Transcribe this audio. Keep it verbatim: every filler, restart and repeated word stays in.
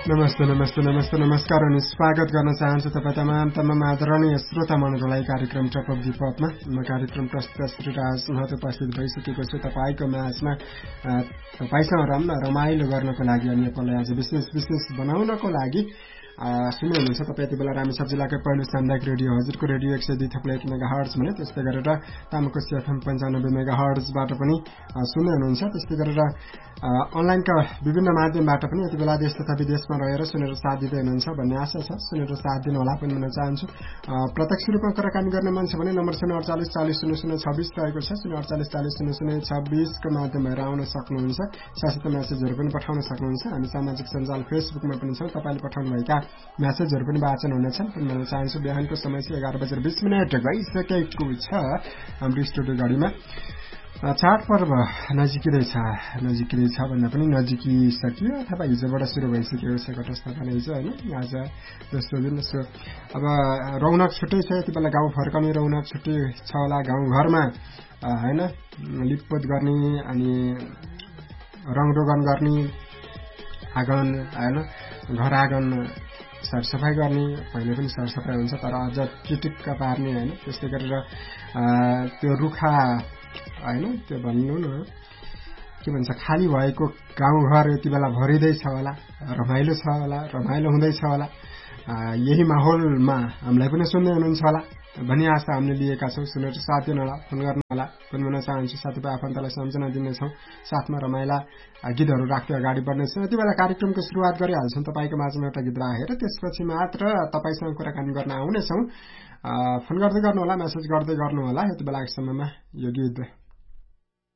नमस्ते नमस्ते नमस्ते नमस्कार अनि स्वागत गर्न चाहन्छु तपाईँ तमाम तमाम आदरणीय श्रोता मनहरूलाई कार्यक्रम टप अफ दि पपमा। म कार्यक्रम प्रस्तुत श्रीराज महतो उपस्थित भइसकेको छु तपाईँको माझमा तपाईँसँग रम्न रमाइलो गर्नको लागि अनि यसलाई आज विशेष विशेष बनाउनको लागि सुन्नुहुन्छ तपाईँ यति बेला रामेछाप जिल्लाको पहिलो सामुदायिक रेडियो हजुरको रेडियो एक सय दुई थप्लो एक मेगा हर्ज भने त्यस्तै गरेर तामाकोसी एफएम पन्चानब्बे मेगा हर्जबाट पनि सुन्दै हुनुहुन्छ। त्यस्तै गरेर अनलाइनका विभिन्न माध्यमबाट पनि यति बेला देश तथा विदेशमा रहेर सुनेर साथ दिँदै हुनुहुन्छ भन्ने आशा छ। सुनेर साथ दिनु होला पनि भन्न चाहन्छु। प्रत्यक्ष रूपमा कुराकानी गर्ने मन छ भने नम्बर शून्य अडचालिस चालिस शून्य शून्य छब्बिस रहेको छ। शून्य अडचालिस चालिस शून्य शून्य छब्बिसको माध्यम भएर आउन सक्नुहुन्छ। साथै मेसेजहरू पनि पठाउन सक्नुहुन्छ। हामी सामाजिक सञ्जाल फेसबुकमा पनि छौँ। तपाईँले पठाउनुभएका मेसेजहरू पनि वाचन हुनेछन् पनि भन्न चाहन्छु। बिहानको समय चाहिँ एघार बजेर बिस मिनट गइसकेको छ हाम्रो स्टुडियो घडीमा। चाडपर्व नजिकिँदैछ नजिकिँदैछ भन्दा पनि नजिकिसक्यो अथवा हिजोबाट सुरु भइसकेको छ घटस्थ भने हिजो होइन आज दोस्रो दिन। सो अब रौनक छुट्टै छ यति बेला गाउँ फर्काउने रौनक छुट्टै छ होला गाउँघरमा होइन। लिपपोत गर्ने अनि रङरोगन गर्ने आँगन होइन घर आँगन सरसफाई गर्ने पहिले पनि सरसफाई हुन्छ तर अझ टिटिक्क पार्ने होइन। त्यस्तै गरेर त्यो रुखा होइन त्यो भन्नु न के भन्छ खाली भएको गाउँघर यति बेला भरिँदैछ होला रमाइलो छ होला रमाइलो हुँदैछ होला। यही माहौलमा हामीलाई पनि सुन्दै हुनुहुन्छ होला भन्ने आशा हामीले लिएका छौँ। सुनेर साथ दिनु होला फोन गर्नु होला पनि भन्न चाहन्छु। साथीभाइ आफन्तलाई सम्झना दिनेछौँ। साथमा रमाइला गीतहरू राख्दै अगाडि बढ्नेछौँ। यति बेला कार्यक्रमको सुरुवात गरिहाल्छौँ तपाईँको माझमा एउटा गीत राखेर त्यसपछि मात्र तपाईँसँग कुराकानी गर्न आउनेछौँ। फोन गर्दै गर्नु होला मेसेज गर्दै गर्नु होला। यति बेलाको समयमा यो गीत